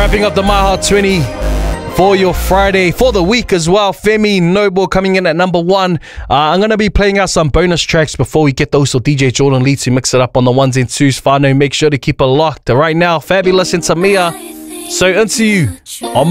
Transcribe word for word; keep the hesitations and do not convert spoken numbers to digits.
Wrapping up the My Heart twenty for your Friday, for the week as well. Femi Noble coming in at number one. Uh, I'm going to be playing out some bonus tracks before we get those, so D J Jordan Lee to mix it up on the ones and twos. Fano, make sure to keep it locked. Right now, Fabulous and Tamia. So into you on